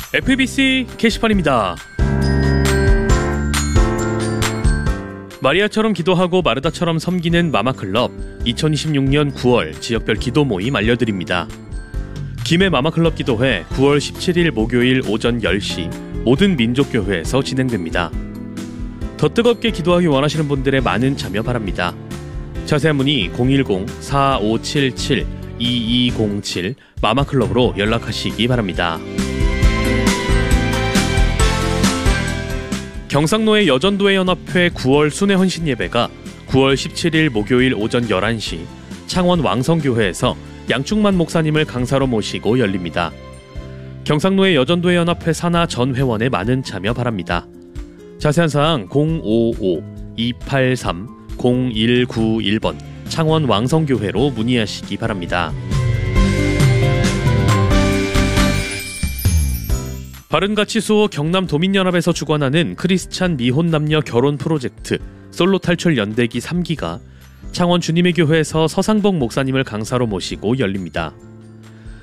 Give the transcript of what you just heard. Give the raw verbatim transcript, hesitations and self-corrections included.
에프비씨 게시판입니다. 마리아처럼 기도하고 마르다처럼 섬기는 마마클럽 이천이십육년 구월 지역별 기도 모임 알려드립니다. 김해 마마클럽 기도회 구월 십칠일 목요일 오전 열시 모든 민족교회에서 진행됩니다. 더 뜨겁게 기도하기 원하시는 분들의 많은 참여 바랍니다. 자세한 문의 공일공 사오칠칠 이이공칠 마마클럽으로 연락하시기 바랍니다. 경상노의 여전도회 연합회 구월 순회 헌신 예배가 구월 십칠일 목요일 오전 열한시 창원 왕성교회에서 양충만 목사님을 강사로 모시고 열립니다. 경상노의 여전도회 연합회 산하 전 회원의 많은 참여 바랍니다. 자세한 사항 공오오 이팔삼 공일구일 번 창원 왕성교회로 문의하시기 바랍니다. 바른가치수호 경남도민연합에서 주관하는 크리스찬 미혼남녀 결혼 프로젝트 솔로 탈출 연대기 삼기가 창원 주님의 교회에서 서상복 목사님을 강사로 모시고 열립니다.